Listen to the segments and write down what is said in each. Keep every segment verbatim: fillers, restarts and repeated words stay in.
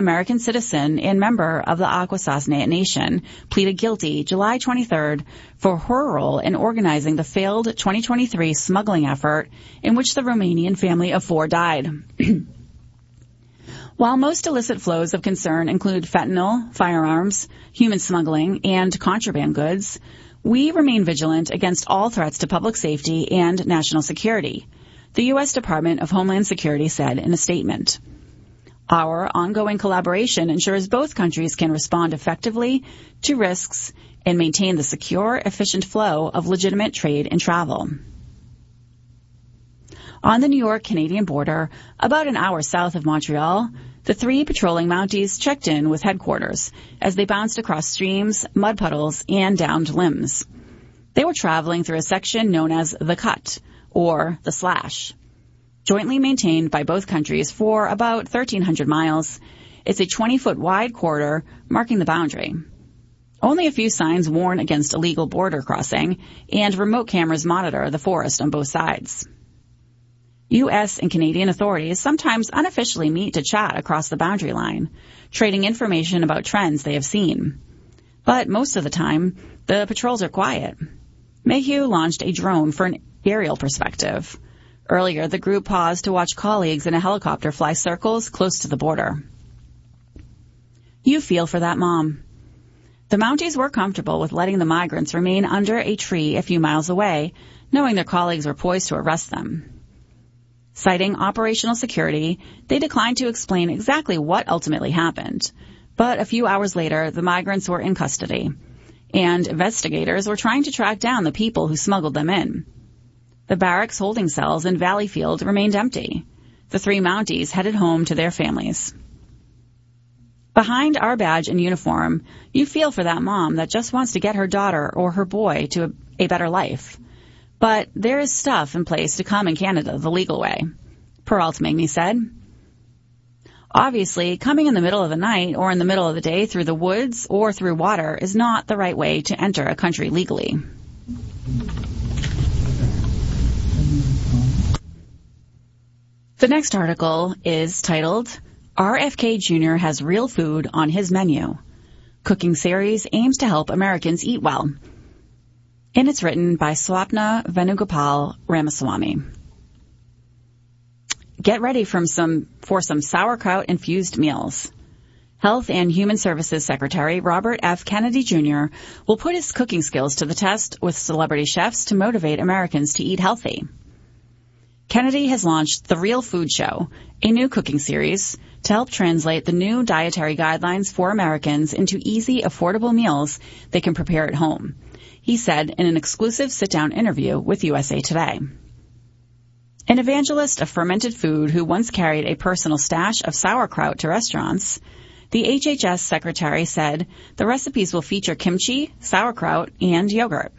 American citizen and member of the Akwesasne Nation, pleaded guilty July twenty-third for her role in organizing the failed twenty twenty-three smuggling effort in which the Romanian family of four died. While most illicit flows of concern include fentanyl, firearms, human smuggling, and contraband goods, we remain vigilant against all threats to public safety and national security, the U S Department of Homeland Security said in a statement. Our ongoing collaboration ensures both countries can respond effectively to risks and maintain the secure, efficient flow of legitimate trade and travel. On the New York-Canadian border, about an hour south of Montreal, the three patrolling Mounties checked in with headquarters as they bounced across streams, mud puddles, and downed limbs. They were traveling through a section known as the Cut, or the Slash. Jointly maintained by both countries for about thirteen hundred miles, it's a twenty-foot wide corridor marking the boundary. Only a few signs warn against illegal border crossing, and remote cameras monitor the forest on both sides. U S and Canadian authorities sometimes unofficially meet to chat across the boundary line, trading information about trends they have seen. But most of the time, the patrols are quiet. Mayhew launched a drone for an aerial perspective. Earlier, the group paused to watch colleagues in a helicopter fly circles close to the border. You feel for that mom. The Mounties were comfortable with letting the migrants remain under a tree a few miles away, knowing their colleagues were poised to arrest them. Citing operational security, they declined to explain exactly what ultimately happened. But a few hours later, the migrants were in custody, and investigators were trying to track down the people who smuggled them in. The barracks holding cells in Valleyfield remained empty. The three Mounties headed home to their families. Behind our badge and uniform, you feel for that mom that just wants to get her daughter or her boy to a, a better life. But there is stuff in place to come in Canada the legal way, Peralta-Magney said. Obviously, coming in the middle of the night or in the middle of the day through the woods or through water is not the right way to enter a country legally. The next article is titled, R F K Junior has real food on his menu. Cooking series aims to help Americans eat well. And it's written by Swapna Venugopal Ramaswamy. Get ready from some, for some sauerkraut-infused meals. Health and Human Services Secretary Robert F. Kennedy Junior will put his cooking skills to the test with celebrity chefs to motivate Americans to eat healthy. Kennedy has launched The Real Food Show, a new cooking series, to help translate the new dietary guidelines for Americans into easy, affordable meals they can prepare at home, he said in an exclusive sit-down interview with U S A Today. An evangelist of fermented food who once carried a personal stash of sauerkraut to restaurants, the H H S secretary said the recipes will feature kimchi, sauerkraut, and yogurt.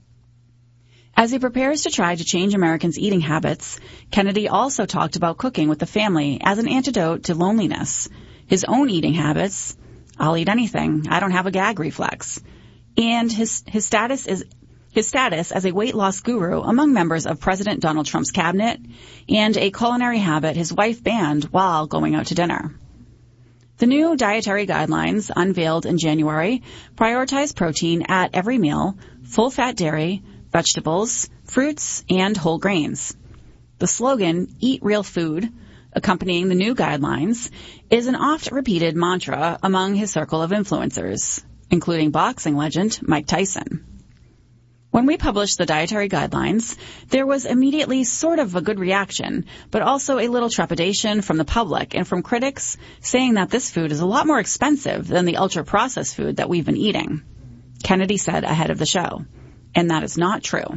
As he prepares to try to change Americans' eating habits, Kennedy also talked about cooking with the family as an antidote to loneliness, his own eating habits, I'll eat anything, I don't have a gag reflex, and his, his status is his status as a weight loss guru among members of President Donald Trump's cabinet, and a culinary habit his wife banned while going out to dinner. The new dietary guidelines, unveiled in January, prioritize protein at every meal, full-fat dairy, vegetables, fruits, and whole grains. The slogan, Eat Real Food, accompanying the new guidelines, is an oft-repeated mantra among his circle of influencers, including boxing legend Mike Tyson. When we published the dietary guidelines, there was immediately sort of a good reaction, but also a little trepidation from the public and from critics saying that this food is a lot more expensive than the ultra-processed food that we've been eating, Kennedy said ahead of the show. And that is not true.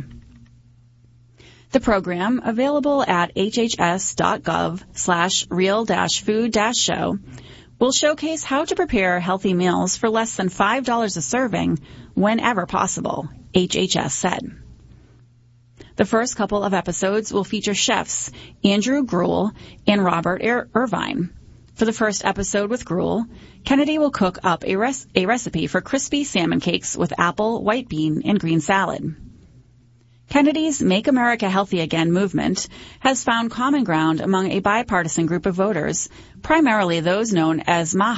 The program, available at hhs.gov slash real-food-show, will showcase how to prepare healthy meals for less than five dollars a serving whenever possible, H H S said. The first couple of episodes will feature chefs Andrew Gruel and Robert Ir- Irvine. For the first episode with Gruel, Kennedy will cook up a, res- a recipe for crispy salmon cakes with apple, white bean, and green salad. Kennedy's Make America Healthy Again movement has found common ground among a bipartisan group of voters, primarily those known as M A